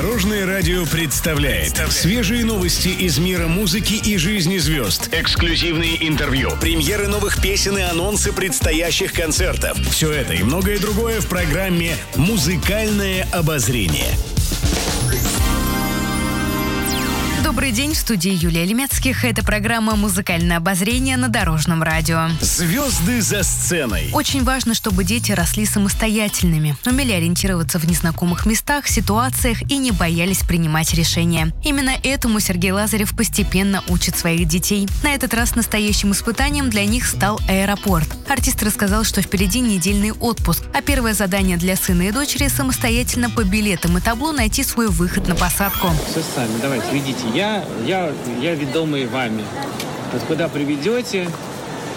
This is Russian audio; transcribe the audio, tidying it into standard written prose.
Дорожное радио представляет свежие новости из мира музыки и жизни звезд, эксклюзивные интервью, премьеры новых песен и анонсы предстоящих концертов. Все это и многое другое в программе «Музыкальное обозрение». Добрый день, в студии Юлия Лемецких. Это программа «Музыкальное обозрение» на Дорожном радио. Звезды за сценой. Очень важно, чтобы дети росли самостоятельными, умели ориентироваться в незнакомых местах, ситуациях и не боялись принимать решения. Именно этому Сергей Лазарев постепенно учит своих детей. На этот раз настоящим испытанием для них стал аэропорт. Артист рассказал, что впереди недельный отпуск, а первое задание для сына и дочери – самостоятельно по билетам и табло найти свой выход на посадку. Все сами, давайте, ведите. Я ведомый вами. Вот куда приведете,